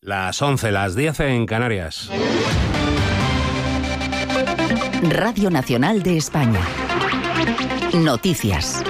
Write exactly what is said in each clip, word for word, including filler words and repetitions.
Las once, las diez en Canarias. Radio Nacional de España. Noticias.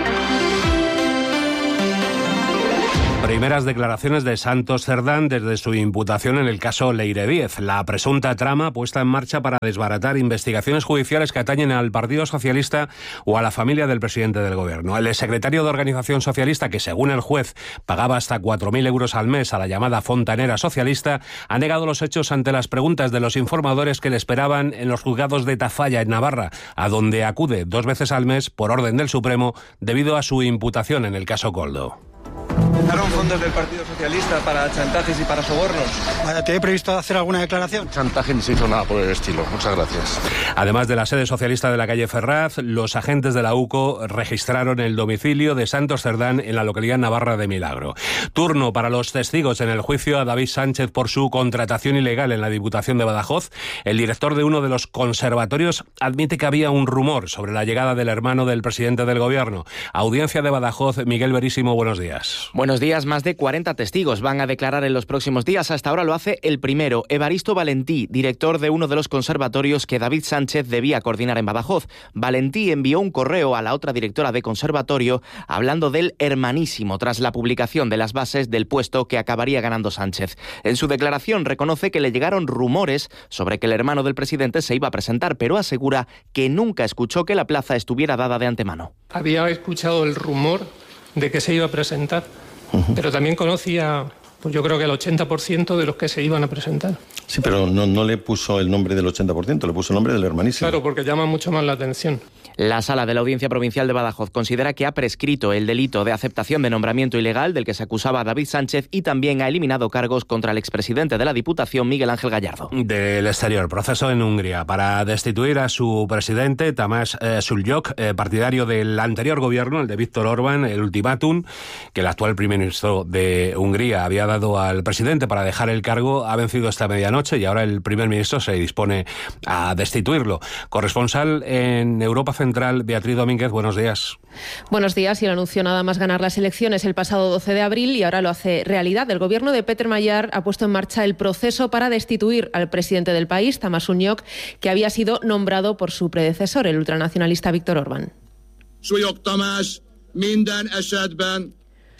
Primeras declaraciones de Santos Cerdán desde su imputación en el caso Leire Díez, la presunta trama puesta en marcha para desbaratar investigaciones judiciales que atañen al Partido Socialista o a la familia del presidente del Gobierno. El exsecretario de Organización Socialista, que según el juez pagaba hasta cuatro mil euros al mes a la llamada fontanera socialista, ha negado los hechos ante las preguntas de los informadores que le esperaban en los juzgados de Tafalla, en Navarra, a donde acude dos veces al mes por orden del Supremo debido a su imputación en el caso Koldo. ¿Usaron fondos del Partido Socialista para chantajes y para sobornos? ¿Tiene previsto hacer alguna declaración? Chantaje ni se hizo nada por el estilo. Muchas gracias. Además de la sede socialista de la calle Ferraz, los agentes de la U C O registraron el domicilio de Santos Cerdán en la localidad navarra de Milagro. Turno para los testigos en el juicio a David Sánchez por su contratación ilegal en la Diputación de Badajoz. El director de uno de los conservatorios admite que había un rumor sobre la llegada del hermano del presidente del Gobierno. Audiencia de Badajoz, Miguel Verísimo, buenos días. Buenos días. Más de cuarenta testigos van a declarar en los próximos días. Hasta ahora lo hace el primero, Evaristo Valentí, director de uno de los conservatorios que David Sánchez debía coordinar en Badajoz. Valentí envió un correo a la otra directora de conservatorio hablando del hermanísimo tras la publicación de las bases del puesto que acabaría ganando Sánchez. En su declaración reconoce que le llegaron rumores sobre que el hermano del presidente se iba a presentar, pero asegura que nunca escuchó que la plaza estuviera dada de antemano. Había escuchado el rumor de que se iba a presentar, pero también conocía, pues yo creo que el ochenta por ciento de los que se iban a presentar. Sí, pero no, no le puso el nombre del ochenta por ciento, le puso el nombre del hermanísimo. Claro, porque llama mucho más la atención. La Sala de la Audiencia Provincial de Badajoz considera que ha prescrito el delito de aceptación de nombramiento ilegal del que se acusaba a David Sánchez y también ha eliminado cargos contra el expresidente de la Diputación, Miguel Ángel Gallardo. Del exterior, proceso en Hungría para destituir a su presidente, Tamás eh, Sulyok, eh, partidario del anterior gobierno, el de Víktor Orbán. El ultimátum que el actual primer ministro de Hungría había dado al presidente para dejar el cargo ha vencido esta medianoche y ahora el primer ministro se dispone a destituirlo. Corresponsal en Europa Central, Beatriz Domínguez, buenos días. Buenos días. Y el anunció nada más ganar las elecciones el pasado doce de abril y ahora lo hace realidad. El gobierno de Peter Magyar ha puesto en marcha el proceso para destituir al presidente del país, Tamás Sulyok, que había sido nombrado por su predecesor, el ultranacionalista Víktor Orbán. Sulyok Tamás minden esetben.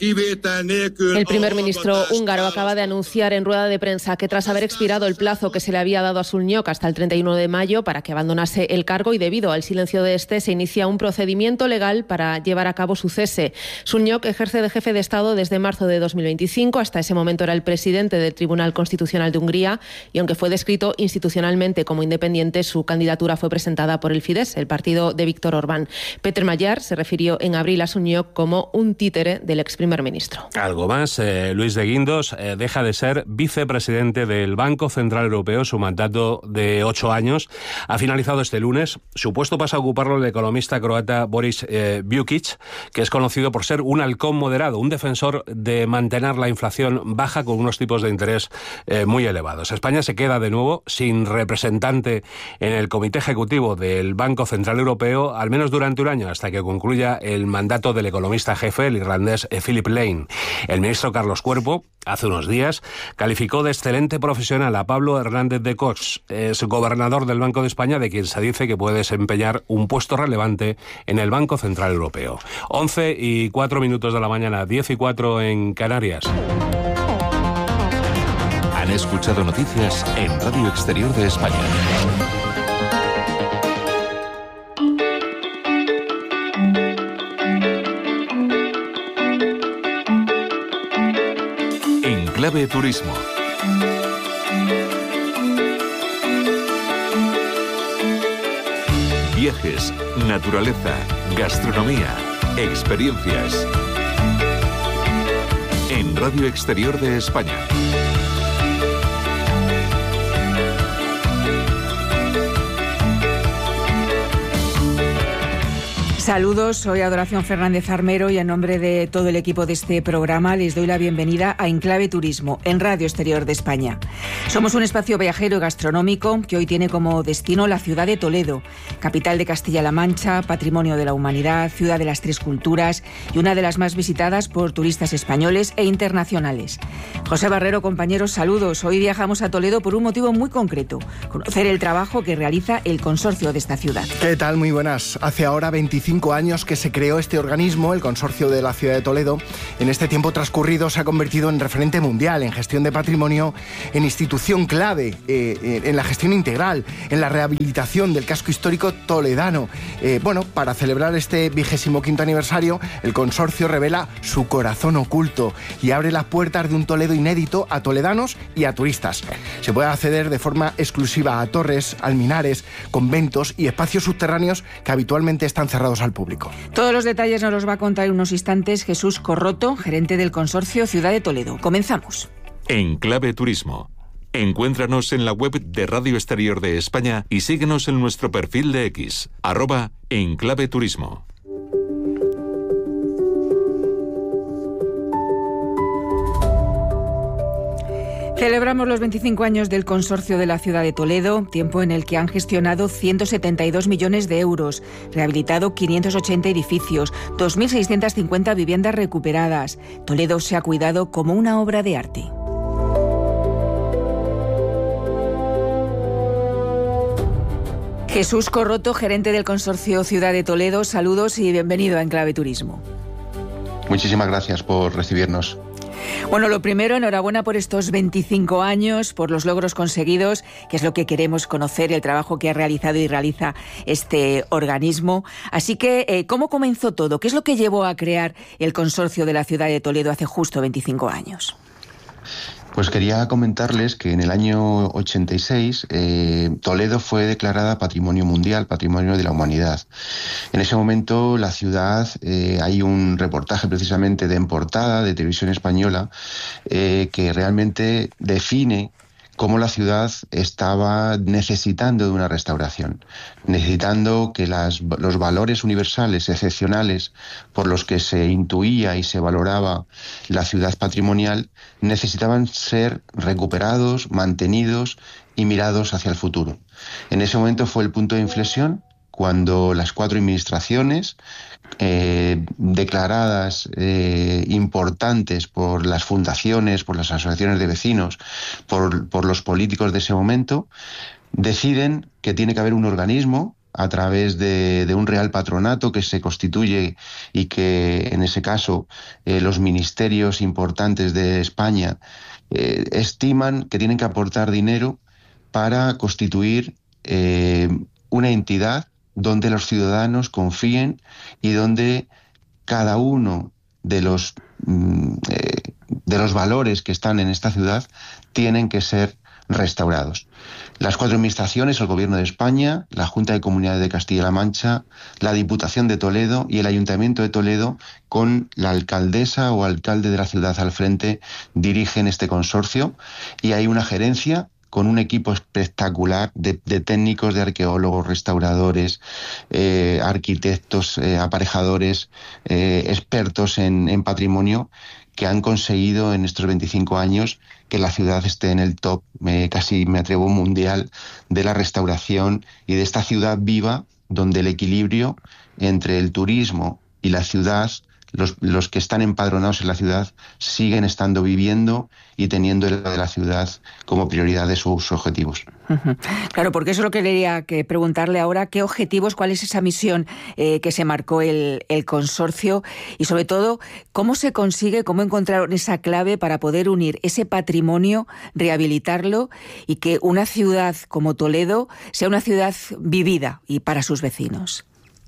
El primer ministro húngaro acaba de anunciar en rueda de prensa que tras haber expirado el plazo que se le había dado a Sulyok hasta el treinta y uno de mayo para que abandonase el cargo y debido al silencio de este se inicia un procedimiento legal para llevar a cabo su cese. Sulyok ejerce de jefe de Estado desde marzo de dos mil veinticinco. Hasta ese momento era el presidente del Tribunal Constitucional de Hungría y aunque fue descrito institucionalmente como independiente, su candidatura fue presentada por el Fidesz, el partido de Víktor Orbán. Peter Magyar se refirió en abril a Sulyok como un títere del ex primer ministro. Algo más, eh, Luis de Guindos eh, deja de ser vicepresidente del Banco Central Europeo. Su mandato de ocho años ha finalizado este lunes. Su puesto pasa a ocuparlo el economista croata Boris eh, Vujčić, que es conocido por ser un halcón moderado, un defensor de mantener la inflación baja con unos tipos de interés eh, muy elevados. España se queda de nuevo sin representante en el Comité Ejecutivo del Banco Central Europeo, al menos durante un año, hasta que concluya el mandato del economista jefe, el irlandés eh, Philip Lane. El ministro Carlos Cuerpo, hace unos días, calificó de excelente profesional a Pablo Hernández de Cox, es gobernador del Banco de España, de quien se dice que puede desempeñar un puesto relevante en el Banco Central Europeo. once y cuatro minutos de la mañana, diez y cuatro en Canarias. Han escuchado noticias en Radio Exterior de España. Clave Turismo. Viajes, naturaleza, gastronomía, experiencias. En Radio Exterior de España. Saludos, soy Adoración Fernández Armero y en nombre de todo el equipo de este programa les doy la bienvenida a Enclave Turismo en Radio Exterior de España. Somos un espacio viajero y gastronómico que hoy tiene como destino la ciudad de Toledo, capital de Castilla-La Mancha, patrimonio de la humanidad, ciudad de las tres culturas y una de las más visitadas por turistas españoles e internacionales. José Barrero, compañeros, saludos. Hoy viajamos a Toledo por un motivo muy concreto, conocer el trabajo que realiza el consorcio de esta ciudad. ¿Qué tal? Muy buenas. Hace ahora veinticinco años que se creó este organismo, el Consorcio de la Ciudad de Toledo. En este tiempo transcurrido se ha convertido en referente mundial en gestión de patrimonio, en institución clave, eh, en la gestión integral, en la rehabilitación del casco histórico toledano. Eh, bueno, para celebrar este vigésimo quinto aniversario, el consorcio revela su corazón oculto y abre las puertas de un Toledo inédito a toledanos y a turistas. Se puede acceder de forma exclusiva a torres, alminares, conventos y espacios subterráneos que habitualmente están cerrados al público. Todos los detalles nos los va a contar en unos instantes Jesús Corroto, gerente del Consorcio Ciudad de Toledo. Comenzamos. Enclave Turismo. Encuéntranos en la web de Radio Exterior de España y síguenos en nuestro perfil de X, arroba Enclave Turismo. Celebramos los veinticinco años del Consorcio de la Ciudad de Toledo, tiempo en el que han gestionado ciento setenta y dos millones de euros, rehabilitado quinientos ochenta edificios, dos mil seiscientas cincuenta viviendas recuperadas. Toledo se ha cuidado como una obra de arte. Jesús Corroto, gerente del Consorcio Ciudad de Toledo, saludos y bienvenido a Enclave Turismo. Muchísimas gracias por recibirnos. Bueno, lo primero, enhorabuena por estos veinticinco años, por los logros conseguidos, que es lo que queremos conocer, el trabajo que ha realizado y realiza este organismo. Así que, eh, ¿cómo comenzó todo? ¿Qué es lo que llevó a crear el Consorcio de la Ciudad de Toledo hace justo veinticinco años? Pues quería comentarles que en el año ochenta y seis eh, Toledo fue declarada Patrimonio Mundial, Patrimonio de la Humanidad. En ese momento la ciudad, eh, hay un reportaje precisamente de En Portada, de Televisión Española, eh, que realmente define cómo la ciudad estaba necesitando de una restauración, necesitando que las, los valores universales, excepcionales, por los que se intuía y se valoraba la ciudad patrimonial, necesitaban ser recuperados, mantenidos y mirados hacia el futuro. En ese momento fue el punto de inflexión, cuando las cuatro administraciones eh, declaradas eh, importantes por las fundaciones, por las asociaciones de vecinos, por, por los políticos de ese momento, deciden que tiene que haber un organismo a través de, de un real patronato que se constituye y que en ese caso eh, los ministerios importantes de España eh, estiman que tienen que aportar dinero para constituir eh, una entidad donde los ciudadanos confíen y donde cada uno de los, eh, de los valores que están en esta ciudad tienen que ser restaurados. Las cuatro administraciones, el Gobierno de España, la Junta de Comunidades de Castilla-La Mancha, la Diputación de Toledo y el Ayuntamiento de Toledo, con la alcaldesa o alcalde de la ciudad al frente, dirigen este consorcio y hay una gerencia con un equipo espectacular de, de técnicos, de arqueólogos, restauradores, eh, arquitectos, eh, aparejadores, eh, expertos en, en patrimonio, que han conseguido en estos veinticinco años que la ciudad esté en el top, eh, casi me atrevo, mundial, de la restauración y de esta ciudad viva, donde el equilibrio entre el turismo y la ciudad, Los, los que están empadronados en la ciudad siguen estando viviendo y teniendo el de la ciudad como prioridad de sus objetivos. Uh-huh. Claro, porque eso es lo que quería que preguntarle ahora, ¿qué objetivos, cuál es esa misión eh, que se marcó el, el consorcio? Y sobre todo, ¿cómo se consigue, cómo encontraron esa clave para poder unir ese patrimonio, rehabilitarlo y que una ciudad como Toledo sea una ciudad vivida y para sus vecinos?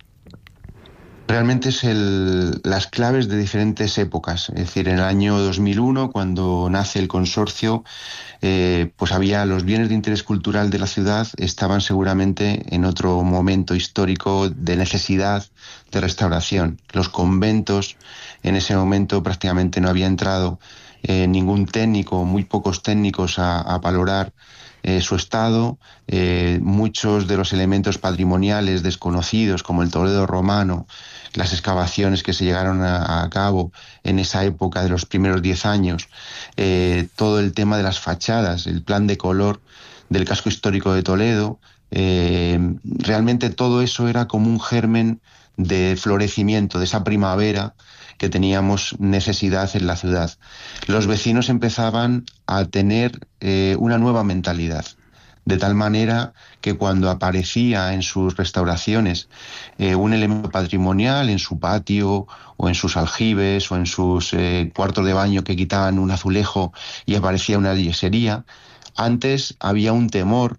Realmente es el, las claves de diferentes épocas. Es decir, en el año dos mil uno, cuando nace el consorcio, eh, pues había los bienes de interés cultural de la ciudad, estaban seguramente en otro momento histórico de necesidad de restauración. Los conventos, en ese momento prácticamente no había entrado eh, ningún técnico, muy pocos técnicos a, a valorar eh, su estado, eh, muchos de los elementos patrimoniales desconocidos, como el Toledo romano, las excavaciones que se llegaron a, a cabo en esa época de los primeros diez años, eh, todo el tema de las fachadas, el plan de color del casco histórico de Toledo, eh, realmente todo eso era como un germen de florecimiento, de esa primavera que teníamos necesidad en la ciudad. Los vecinos empezaban a tener eh, una nueva mentalidad, de tal manera que cuando aparecía en sus restauraciones eh, un elemento patrimonial en su patio o en sus aljibes o en sus eh, cuartos de baño que quitaban un azulejo y aparecía una yesería, antes había un temor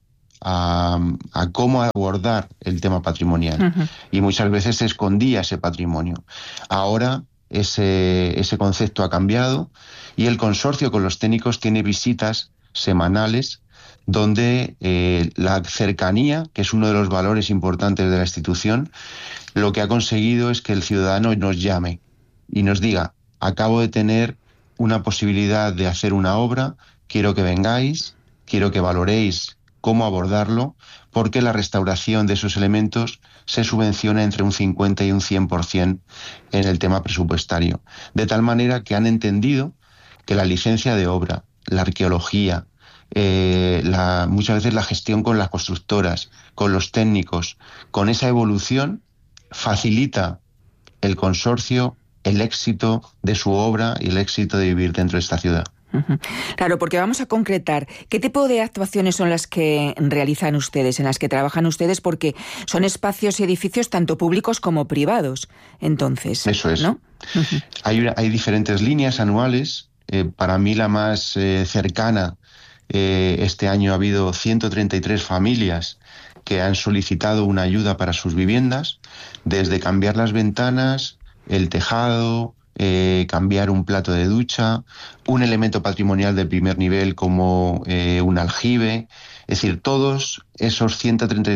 a, a cómo abordar el tema patrimonial. Uh-huh. Y muchas veces se escondía ese patrimonio. Ahora ese, ese concepto ha cambiado y el consorcio con los técnicos tiene visitas semanales donde eh, la cercanía, que es uno de los valores importantes de la institución, lo que ha conseguido es que el ciudadano nos llame y nos diga: acabo de tener una posibilidad de hacer una obra, quiero que vengáis, quiero que valoréis cómo abordarlo, porque la restauración de esos elementos se subvenciona entre un cincuenta y un cien por ciento en el tema presupuestario. De tal manera que han entendido que la licencia de obra, la arqueología, eh, la, muchas veces la gestión con las constructoras, con los técnicos, con esa evolución facilita el consorcio, el éxito de su obra y el éxito de vivir dentro de esta ciudad. Claro, porque vamos a concretar qué tipo de actuaciones son las que realizan ustedes, en las que trabajan ustedes, porque son espacios y edificios tanto públicos como privados. Entonces, eso es, ¿no? Uh-huh. Hay, hay diferentes líneas anuales. Eh, para mí la más eh, cercana, eh, este año ha habido ciento treinta y tres familias que han solicitado una ayuda para sus viviendas, desde cambiar las ventanas, el tejado, Eh, cambiar un plato de ducha, un elemento patrimonial de primer nivel como eh, un aljibe. Es decir, todos esos ciento treinta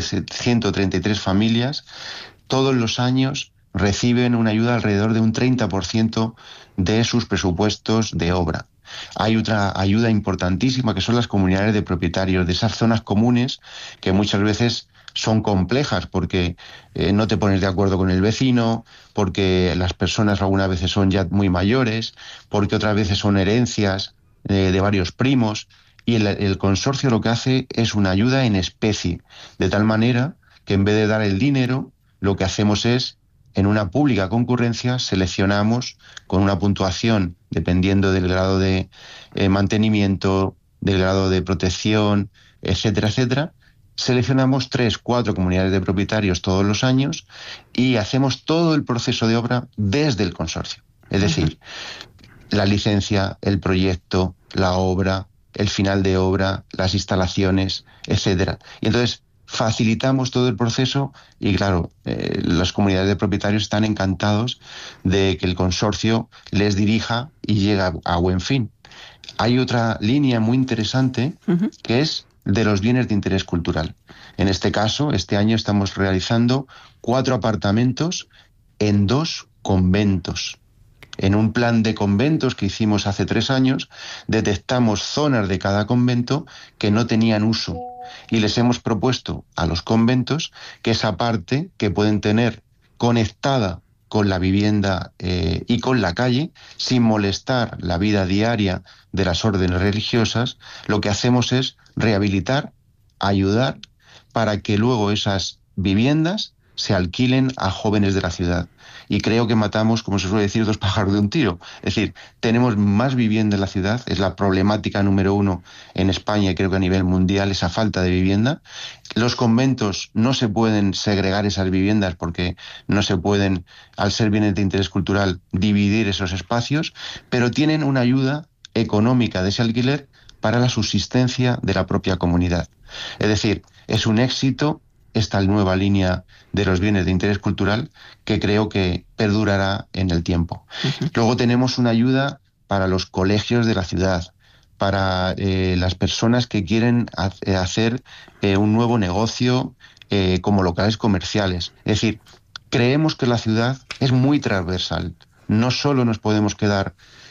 y tres familias todos los años reciben una ayuda alrededor de un treinta por ciento de sus presupuestos de obra. Hay otra ayuda importantísima que son las comunidades de propietarios, de esas zonas comunes que muchas veces son complejas porque eh, no te pones de acuerdo con el vecino, porque las personas algunas veces son ya muy mayores, porque otras veces son herencias eh, de varios primos, y el, el consorcio lo que hace es una ayuda en especie, de tal manera que en vez de dar el dinero, lo que hacemos es, en una pública concurrencia, seleccionamos con una puntuación dependiendo del grado de eh, mantenimiento, del grado de protección, etcétera, etcétera. Seleccionamos tres, cuatro comunidades de propietarios todos los años y hacemos todo el proceso de obra desde el consorcio. Es decir, uh-huh. la licencia, el proyecto, la obra, el final de obra, las instalaciones, etcétera. Y entonces facilitamos todo el proceso y, claro, eh, las comunidades de propietarios están encantados de que el consorcio les dirija y llegue a, a buen fin. Hay otra línea muy interesante uh-huh. que es de los bienes de interés cultural. En este caso, este año estamos realizando cuatro apartamentos en dos conventos. En un plan de conventos que hicimos hace tres años, detectamos zonas de cada convento que no tenían uso y les hemos propuesto a los conventos que esa parte que pueden tener conectada con la vivienda eh, y con la calle, sin molestar la vida diaria de las órdenes religiosas, lo que hacemos es rehabilitar, ayudar para que luego esas viviendas se alquilen a jóvenes de la ciudad. Y creo que matamos, como se suele decir, dos pájaros de un tiro. Es decir, tenemos más vivienda en la ciudad, es la problemática número uno en España y creo que a nivel mundial, esa falta de vivienda. Los conventos no se pueden segregar esas viviendas porque no se pueden, al ser bienes de interés cultural, dividir esos espacios, pero tienen una ayuda económica de ese alquiler para la subsistencia de la propia comunidad. Es decir, es un éxito esta nueva línea de los bienes de interés cultural que creo que perdurará en el tiempo. Uh-huh. Luego tenemos una ayuda para los colegios de la ciudad, para eh, las personas que quieren ha- hacer eh, un nuevo negocio eh, como locales comerciales. Es decir, creemos que la ciudad es muy transversal. No solo nos podemos quedar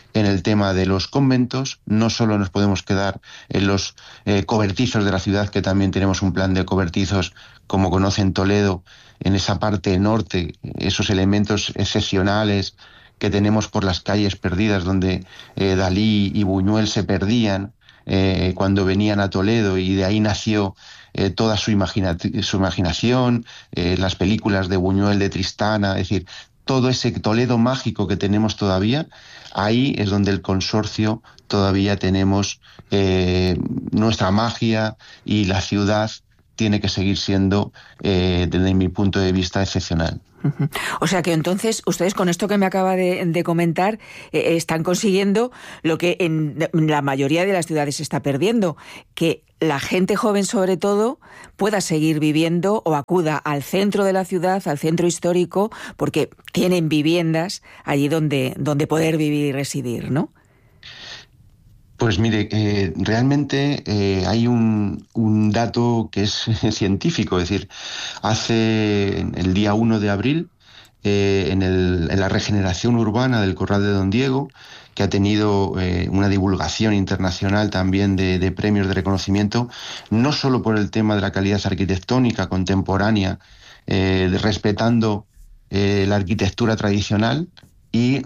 en el tema de los conventos. No solo nos podemos quedar en los eh, cobertizos de la ciudad, que también tenemos un plan de cobertizos, como conocen Toledo, en esa parte norte, esos elementos excepcionales que tenemos por las calles perdidas, donde eh, Dalí y Buñuel se perdían eh, cuando venían a Toledo, y de ahí nació eh, toda su, imagina su imaginación, eh, las películas de Buñuel, de Tristana, es decir, todo ese Toledo mágico que tenemos todavía. Ahí es donde el consorcio todavía tenemos eh, nuestra magia, y la ciudad tiene que seguir siendo, eh, desde mi punto de vista, excepcional. O sea que entonces ustedes, con esto que me acaba de, de comentar, eh, están consiguiendo lo que en la mayoría de las ciudades se está perdiendo, que la gente joven sobre todo pueda seguir viviendo o acuda al centro de la ciudad, al centro histórico, porque tienen viviendas allí donde, donde poder vivir y residir, ¿no? Pues mire, eh, realmente eh, hay un, un dato que es científico, es decir, hace el día uno de abril, eh, en, el, en la regeneración urbana del Corral de Don Diego, que ha tenido eh, una divulgación internacional también de, de premios de reconocimiento, no solo por el tema de la calidad arquitectónica contemporánea, eh, respetando eh, la arquitectura tradicional y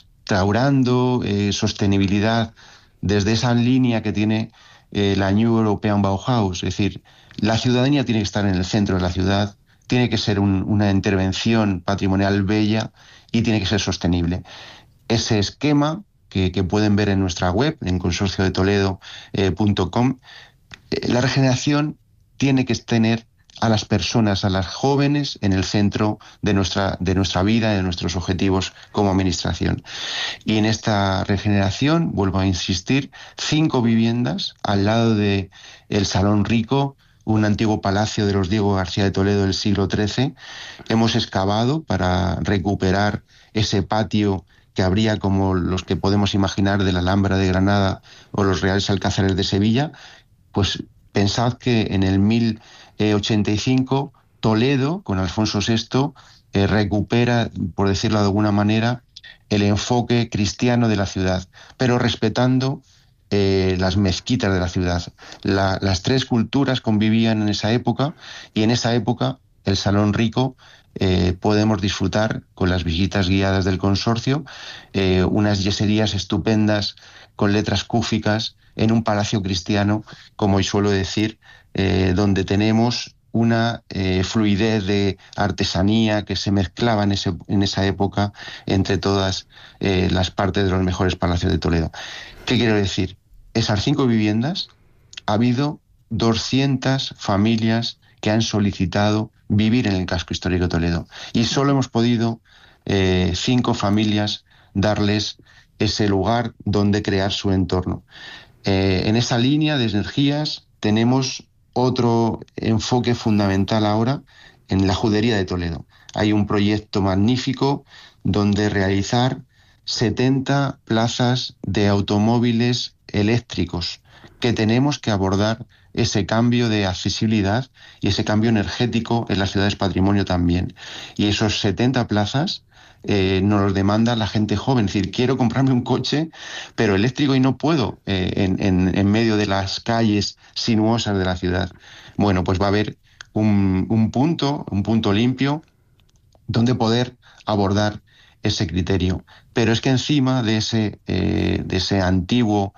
restaurando eh, sostenibilidad desde esa línea que tiene eh, la New European Bauhaus. Es decir, la ciudadanía tiene que estar en el centro de la ciudad, tiene que ser un, una intervención patrimonial bella y tiene que ser sostenible. Ese esquema que, que pueden ver en nuestra web, en consorcio de toledo punto com, eh, la regeneración tiene que tener a las personas, a las jóvenes, en el centro de nuestra, de nuestra vida, de nuestros objetivos como administración. Y en esta regeneración, vuelvo a insistir, cinco viviendas al lado de el Salón Rico, un antiguo palacio de los Diego García de Toledo del siglo trece. Hemos excavado para recuperar ese patio que habría, como los que podemos imaginar, de la Alhambra de Granada o los Reales Alcázares de Sevilla. Pues pensad que en el mil ochenta y cinco Toledo, con Alfonso sexto, eh, recupera, por decirlo de alguna manera, el enfoque cristiano de la ciudad, pero respetando eh, las mezquitas de la ciudad. La, las tres culturas convivían en esa época, y en esa época el Salón Rico eh, podemos disfrutar con las visitas guiadas del consorcio, eh, unas yeserías estupendas con letras cúficas en un palacio cristiano, como hoy suelo decir, eh, donde tenemos una eh, fluidez de artesanía que se mezclaba en, ese, en esa época entre todas eh, las partes de los mejores palacios de Toledo. ¿Qué quiero decir? Esas cinco viviendas, ha habido doscientas familias que han solicitado vivir en el casco histórico de Toledo, y solo hemos podido eh, cinco familias darles ese lugar donde crear su entorno. Eh, en esa línea de energías tenemos otro enfoque fundamental ahora en la judería de Toledo. Hay un proyecto magnífico donde realizar setenta plazas de automóviles eléctricos, que tenemos que abordar ese cambio de accesibilidad y ese cambio energético en las ciudades patrimonio también. Y esos setenta plazas Eh, nos los demanda la gente joven. Es decir, quiero comprarme un coche, pero eléctrico, y no puedo eh, en, en, en medio de las calles sinuosas de la ciudad. Bueno, pues va a haber un, un punto, un punto limpio donde poder abordar ese criterio. Pero es que encima de ese, eh, de ese antiguo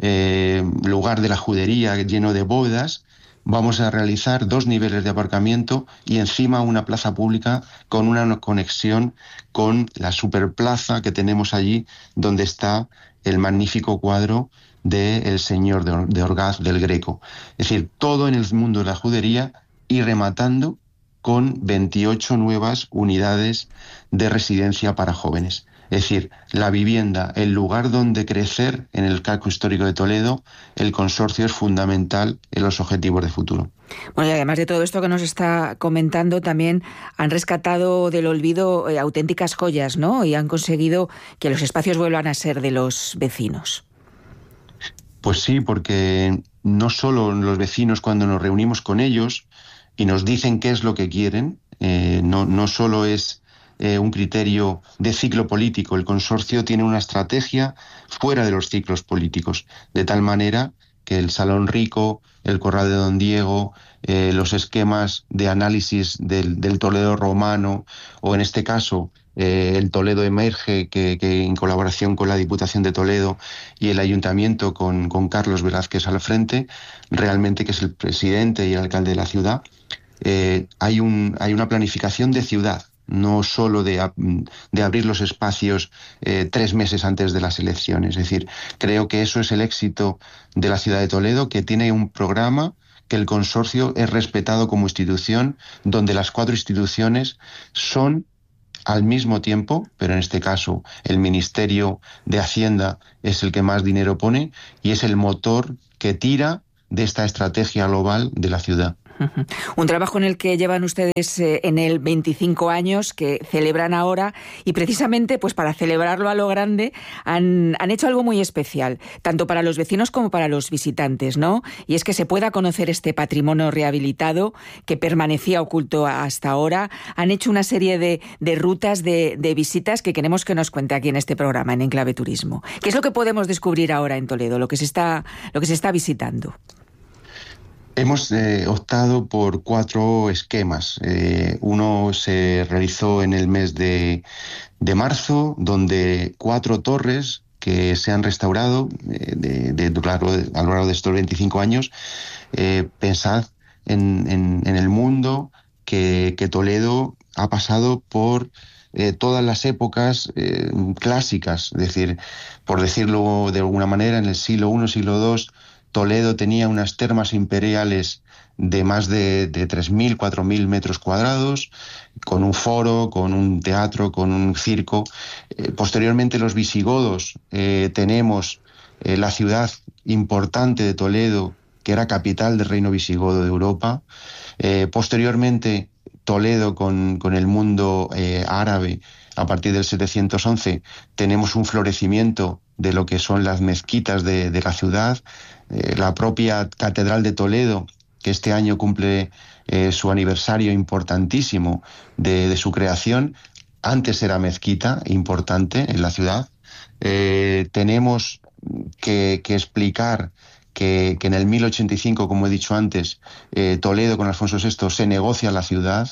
eh, lugar de la judería lleno de bóvedas, vamos a realizar dos niveles de aparcamiento y encima una plaza pública con una conexión con la superplaza que tenemos allí, donde está el magnífico cuadro de El Señor de Orgaz del Greco. Es decir, todo en el mundo de la judería, y rematando con veintiocho nuevas unidades de residencia para jóvenes. Es decir, la vivienda, el lugar donde crecer en el casco histórico de Toledo, el consorcio es fundamental en los objetivos de futuro. Bueno, y además de todo esto que nos está comentando, también han rescatado del olvido eh, auténticas joyas, ¿no? Y han conseguido que los espacios vuelvan a ser de los vecinos. Pues sí, porque no solo los vecinos, cuando nos reunimos con ellos y nos dicen qué es lo que quieren, eh, no, no solo es eh, un criterio de ciclo político. El consorcio tiene una estrategia fuera de los ciclos políticos, de tal manera que el Salón Rico, el Corral de Don Diego, eh, los esquemas de análisis del, del Toledo romano, o en este caso eh, el Toledo Emerge, que, que en colaboración con la Diputación de Toledo y el Ayuntamiento con, con Carlos Velázquez al frente, realmente, que es el presidente y el alcalde de la ciudad, eh, hay, un, hay una planificación de ciudad, no solo de, de abrir los espacios eh, tres meses antes de las elecciones. Es decir, creo que eso es el éxito de la ciudad de Toledo, que tiene un programa, que el consorcio es respetado como institución, donde las cuatro instituciones son al mismo tiempo, pero en este caso el Ministerio de Hacienda es el que más dinero pone y es el motor que tira de esta estrategia global de la ciudad. Un trabajo en el que llevan ustedes eh, en el veinticinco años, que celebran ahora, y precisamente pues para celebrarlo a lo grande han, han hecho algo muy especial, tanto para los vecinos como para los visitantes, ¿no? Y es que se pueda conocer este patrimonio rehabilitado que permanecía oculto hasta ahora. Han hecho una serie de, de rutas de, de visitas que queremos que nos cuente aquí en este programa, en Enclave Turismo. ¿Qué es lo que podemos descubrir ahora en Toledo, lo que se está, lo que se está visitando? Hemos eh, optado por cuatro esquemas. Eh, uno se realizó en el mes de, de marzo, donde cuatro torres que se han restaurado eh, de, de, de, a lo largo de estos veinticinco años. Eh, pensad en, en, en el mundo que, que Toledo ha pasado por eh, todas las épocas eh, clásicas. Es decir, por decirlo de alguna manera, en el siglo primero, siglo segundo, Toledo tenía unas termas imperiales de más de, de tres mil, cuatro mil metros cuadrados, con un foro, con un teatro, con un circo. Eh, posteriormente, los visigodos, eh, tenemos eh, la ciudad importante de Toledo, que era capital del reino visigodo de Europa. Eh, posteriormente, Toledo con, con el mundo eh, árabe, a partir del setecientos once, tenemos un florecimiento de lo que son las mezquitas de, de la ciudad. Eh, la propia Catedral de Toledo, que este año cumple eh, su aniversario importantísimo de, de su creación, antes era mezquita importante en la ciudad. Eh, tenemos que, que explicar que, que en el mil ochenta y cinco, como he dicho antes, eh, Toledo con Alfonso sexto se negocia la ciudad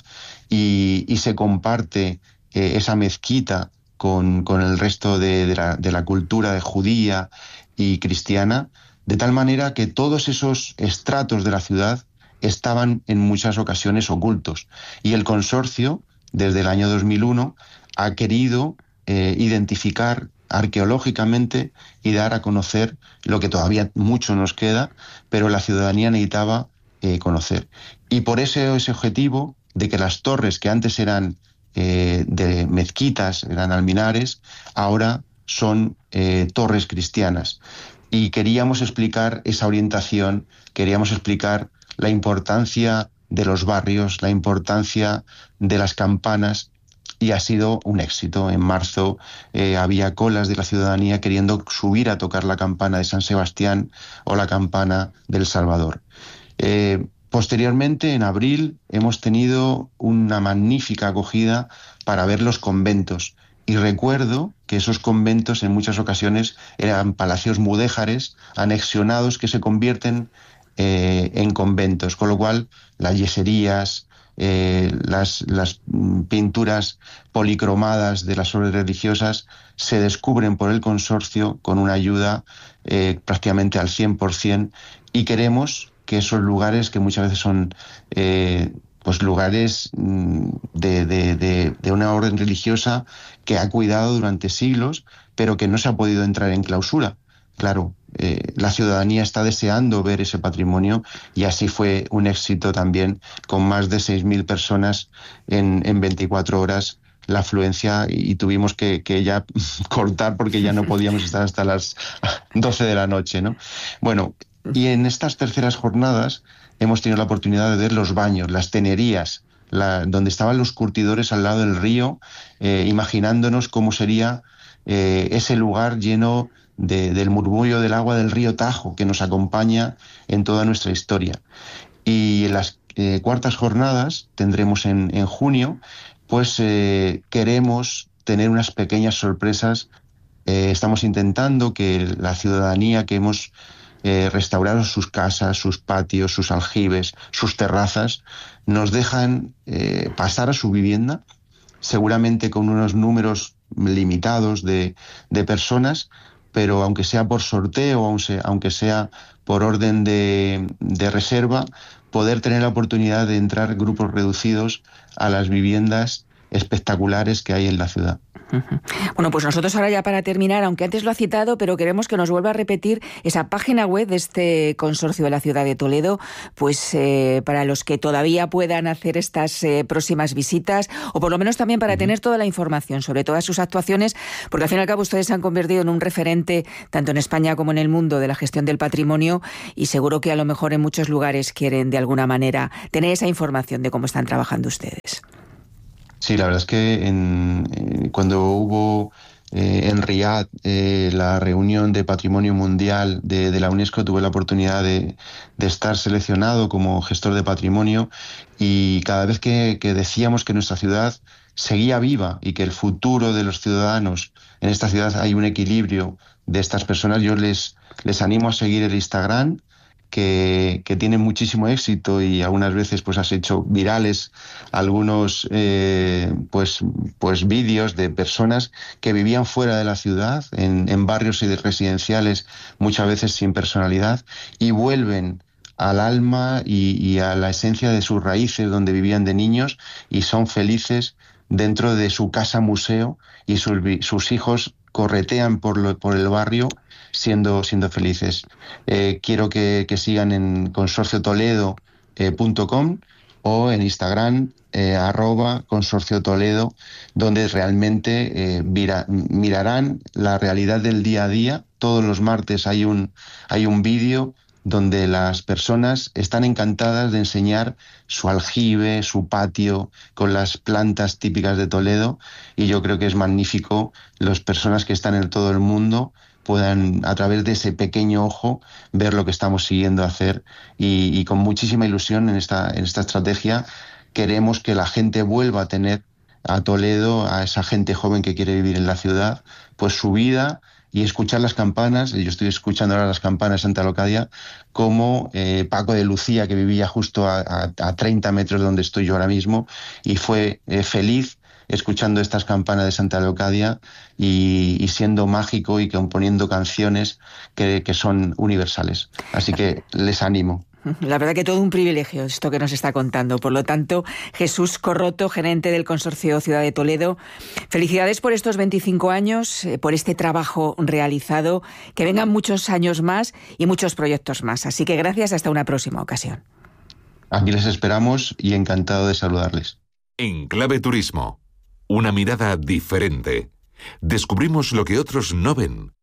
y, y se comparte eh, esa mezquita con, con el resto de, de, la, de la cultura judía y cristiana, de tal manera que todos esos estratos de la ciudad estaban en muchas ocasiones ocultos. Y el consorcio, desde el año dos mil uno, ha querido eh, identificar arqueológicamente y dar a conocer lo que todavía mucho nos queda, pero la ciudadanía necesitaba eh, conocer. Y por ese, ese objetivo de que las torres que antes eran eh, de mezquitas, eran alminares, ahora son eh, torres cristianas. Y queríamos explicar esa orientación, queríamos explicar la importancia de los barrios, la importancia de las campanas, y ha sido un éxito. En marzo eh, había colas de la ciudadanía queriendo subir a tocar la campana de San Sebastián o la campana del Salvador. Eh, posteriormente, en abril, hemos tenido una magnífica acogida para ver los conventos. Y recuerdo que esos conventos en muchas ocasiones eran palacios mudéjares, anexionados, que se convierten eh, en conventos, con lo cual las yeserías, eh, las, las pinturas policromadas de las obras religiosas se descubren por el consorcio con una ayuda eh, prácticamente al cien por ciento, y queremos que esos lugares, que muchas veces son eh, pues lugares de, de, de, de una orden religiosa que ha cuidado durante siglos, pero que no se ha podido entrar en clausura. Claro, eh, la ciudadanía está deseando ver ese patrimonio, y así fue un éxito también, con más de seis mil personas en, en veinticuatro horas la afluencia, y, y tuvimos que, que ya cortar porque ya no podíamos estar hasta las doce de la noche, ¿no? Bueno, y en estas terceras jornadas hemos tenido la oportunidad de ver los baños, las tenerías, la, donde estaban los curtidores al lado del río, eh, imaginándonos cómo sería eh, ese lugar lleno de, del murmullo del agua del río Tajo, que nos acompaña en toda nuestra historia. Y en las eh, cuartas jornadas tendremos en, en junio pues eh, queremos tener unas pequeñas sorpresas. Eh, estamos intentando que la ciudadanía que hemos eh, restaurado sus casas, sus patios, sus aljibes, sus terrazas, nos dejan eh, pasar a su vivienda, seguramente con unos números limitados de, de personas, pero aunque sea por sorteo, aunque sea por orden de, de reserva, poder tener la oportunidad de entrar grupos reducidos a las viviendas espectaculares que hay en la ciudad. Bueno, pues nosotros ahora ya para terminar, aunque antes lo ha citado, pero queremos que nos vuelva a repetir esa página web de este consorcio de la ciudad de Toledo, pues eh, para los que todavía puedan hacer estas eh, próximas visitas, o por lo menos también para uh-huh. tener toda la información sobre todas sus actuaciones, porque al fin y al cabo ustedes se han convertido en un referente tanto en España como en el mundo de la gestión del patrimonio, y seguro que a lo mejor en muchos lugares quieren de alguna manera tener esa información de cómo están trabajando ustedes. Sí, la verdad es que en, eh, cuando hubo eh, en Riad eh, la reunión de Patrimonio Mundial de, de la UNESCO, tuve la oportunidad de, de estar seleccionado como gestor de patrimonio, y cada vez que, que decíamos que nuestra ciudad seguía viva y que el futuro de los ciudadanos en esta ciudad hay un equilibrio de estas personas, yo les, les animo a seguir el Instagram, que, que tiene muchísimo éxito, y algunas veces pues has hecho virales algunos eh, pues, pues vídeos de personas que vivían fuera de la ciudad, en, en barrios residenciales muchas veces sin personalidad, y vuelven al alma y, y a la esencia de sus raíces, donde vivían de niños, y son felices dentro de su casa museo, y sus, sus hijos corretean por, lo, por el barrio siendo, siendo felices. Eh, quiero que, que sigan en consorcio toledo punto com eh, o en Instagram eh, arroba consorcio toledo, donde realmente eh, mira, mirarán la realidad del día a día. Todos los martes hay un, hay un vídeo donde las personas están encantadas de enseñar su aljibe, su patio, con las plantas típicas de Toledo, y yo creo que es magnífico las personas que están en todo el mundo puedan, a través de ese pequeño ojo, ver lo que estamos siguiendo hacer, y, y con muchísima ilusión en esta, en esta estrategia queremos que la gente vuelva a tener a Toledo, a esa gente joven que quiere vivir en la ciudad, pues su vida, y escuchar las campanas. Yo estoy escuchando ahora las campanas de Santa Leocadia, como eh, Paco de Lucía, que vivía justo a, a, a treinta metros de donde estoy yo ahora mismo, y fue eh, feliz escuchando estas campanas de Santa Leocadia y, y siendo mágico y componiendo canciones que, que son universales. Así que les animo. La verdad que todo un privilegio esto que nos está contando. Por lo tanto, Jesús Corroto, gerente del Consorcio Ciudad de Toledo, felicidades por estos veinticinco años, por este trabajo realizado, que vengan muchos años más y muchos proyectos más. Así que gracias, hasta una próxima ocasión. Aquí les esperamos y encantado de saludarles. En Clave Turismo, una mirada diferente. Descubrimos lo que otros no ven